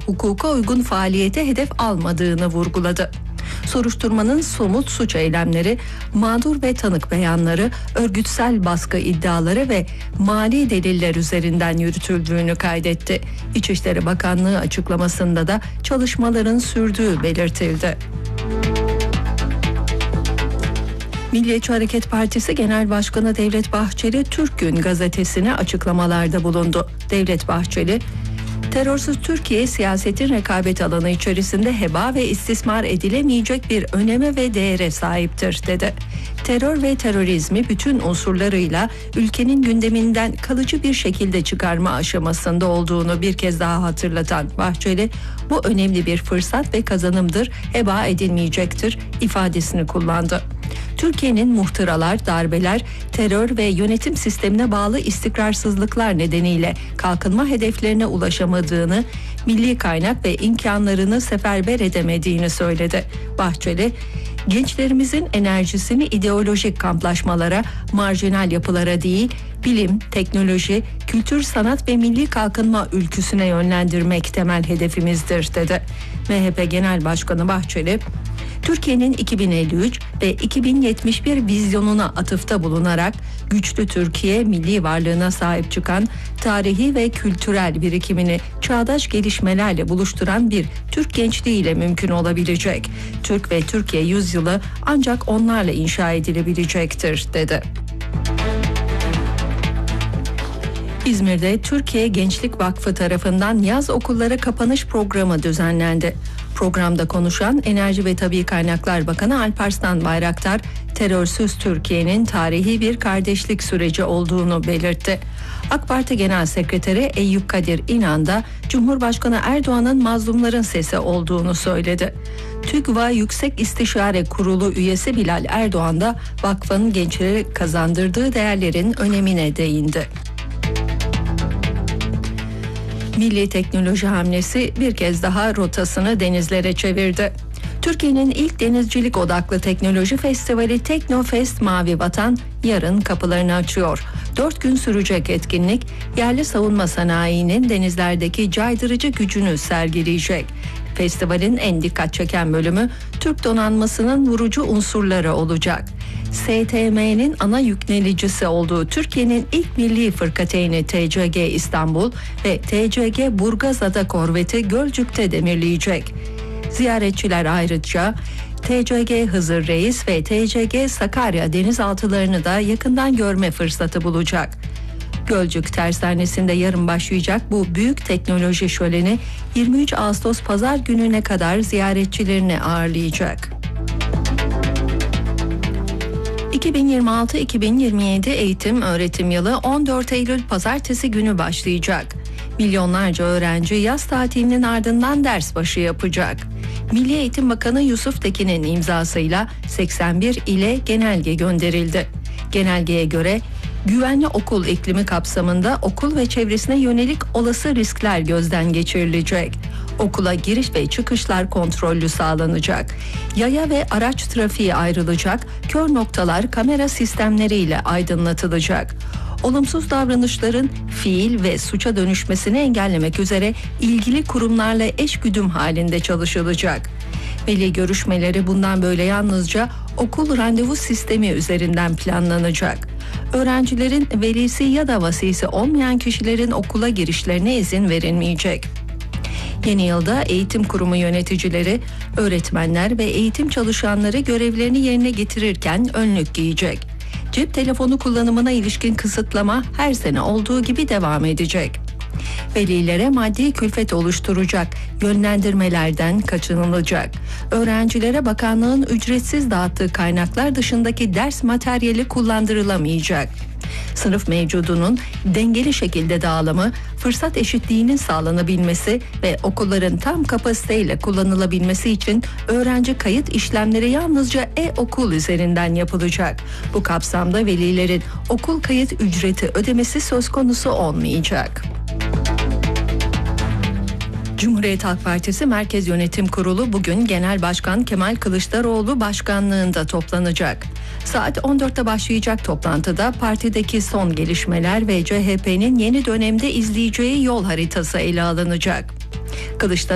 hukuka uygun faaliyete hedef almadığını vurguladı. Soruşturmanın somut suç eylemleri, mağdur ve tanık beyanları, örgütsel baskı iddiaları ve mali deliller üzerinden yürütüldüğünü kaydetti. İçişleri Bakanlığı açıklamasında da çalışmaların sürdüğü belirtildi. Milliyetçi Hareket Partisi Genel Başkanı Devlet Bahçeli, Türk Gün gazetesine açıklamalarda bulundu. Devlet Bahçeli, "Terörsüz Türkiye siyasetin rekabet alanı içerisinde heba ve istismar edilemeyecek bir öneme ve değere sahiptir," dedi. Terör ve terörizmi bütün unsurlarıyla ülkenin gündeminden kalıcı bir şekilde çıkarma aşamasında olduğunu bir kez daha hatırlatan Bahçeli, "Bu önemli bir fırsat ve kazanımdır, heba edilmeyecektir," ifadesini kullandı. Türkiye'nin muhtıralar, darbeler, terör ve yönetim sistemine bağlı istikrarsızlıklar nedeniyle kalkınma hedeflerine ulaşamadığını, milli kaynak ve imkanlarını seferber edemediğini söyledi. Bahçeli, "Gençlerimizin enerjisini ideolojik kamplaşmalara, marjinal yapılara değil, bilim, teknoloji, kültür, sanat ve milli kalkınma ülküsüne yönlendirmek temel hedefimizdir," dedi. MHP Genel Başkanı Bahçeli, Türkiye'nin 2053 ve 2071 vizyonuna atıfta bulunarak güçlü Türkiye, milli varlığına sahip çıkan, tarihi ve kültürel birikimini çağdaş gelişmelerle buluşturan bir Türk gençliğiyle mümkün olabilecek. Türk ve Türkiye yüzyılı ancak onlarla inşa edilebilecektir, dedi. İzmir'de Türkiye Gençlik Vakfı tarafından yaz okulları kapanış programı düzenlendi. Programda konuşan Enerji ve Tabii Kaynaklar Bakanı Alparslan Bayraktar, terörsüz Türkiye'nin tarihi bir kardeşlik süreci olduğunu belirtti. AK Parti Genel Sekreteri Eyüp Kadir İnan da Cumhurbaşkanı Erdoğan'ın mazlumların sesi olduğunu söyledi. TÜGVA Yüksek İstişare Kurulu üyesi Bilal Erdoğan da vakfın gençlere kazandırdığı değerlerin önemine değindi. Milli teknoloji hamlesi bir kez daha rotasını denizlere çevirdi. Türkiye'nin ilk denizcilik odaklı teknoloji festivali Teknofest Mavi Vatan yarın kapılarını açıyor. 4 gün sürecek etkinlik, yerli savunma sanayinin denizlerdeki caydırıcı gücünü sergileyecek. Festivalin en dikkat çeken bölümü Türk donanmasının vurucu unsurları olacak. STM'nin ana yüklenicisi olduğu Türkiye'nin ilk milli fırkateyni TCG İstanbul ve TCG Burgazada korveti Gölcük'te demirleyecek. Ziyaretçiler ayrıca TCG Hızır Reis ve TCG Sakarya denizaltılarını da yakından görme fırsatı bulacak. Gölcük Tersanesi'nde yarın başlayacak bu büyük teknoloji şöleni 23 Ağustos Pazar gününe kadar ziyaretçilerini ağırlayacak. 2026-2027 eğitim öğretim yılı 14 Eylül Pazartesi günü başlayacak. Milyonlarca öğrenci yaz tatilinin ardından ders başı yapacak. Milli Eğitim Bakanı Yusuf Tekin'in imzasıyla 81 ile genelge gönderildi. Genelgeye göre güvenli okul iklimi kapsamında okul ve çevresine yönelik olası riskler gözden geçirilecek. Okula giriş ve çıkışlar kontrollü sağlanacak. Yaya ve araç trafiği ayrılacak. Kör noktalar kamera sistemleriyle aydınlatılacak. Olumsuz davranışların fiil ve suça dönüşmesini engellemek üzere ilgili kurumlarla eşgüdüm halinde çalışılacak. Veli görüşmeleri bundan böyle yalnızca okul randevu sistemi üzerinden planlanacak. Öğrencilerin velisi ya da vasisi olmayan kişilerin okula girişlerine izin verilmeyecek. Yeni yılda eğitim kurumu yöneticileri, öğretmenler ve eğitim çalışanları görevlerini yerine getirirken önlük giyecek. Cep telefonu kullanımına ilişkin kısıtlama her sene olduğu gibi devam edecek. Velilere maddi külfet oluşturacak yönlendirmelerden kaçınılacak. Öğrencilere bakanlığın ücretsiz dağıttığı kaynaklar dışındaki ders materyali kullandırılamayacak. Sınıf mevcudunun dengeli şekilde dağılımı, fırsat eşitliğinin sağlanabilmesi ve okulların tam kapasiteyle kullanılabilmesi için öğrenci kayıt işlemleri yalnızca e-okul üzerinden yapılacak. Bu kapsamda velilerin okul kayıt ücreti ödemesi söz konusu olmayacak. Cumhuriyet Halk Partisi Merkez Yönetim Kurulu bugün Genel Başkan Kemal Kılıçdaroğlu başkanlığında toplanacak. Saat 14'te başlayacak toplantıda partideki son gelişmeler ve CHP'nin yeni dönemde izleyeceği yol haritası ele alınacak. Kılıçdaroğlu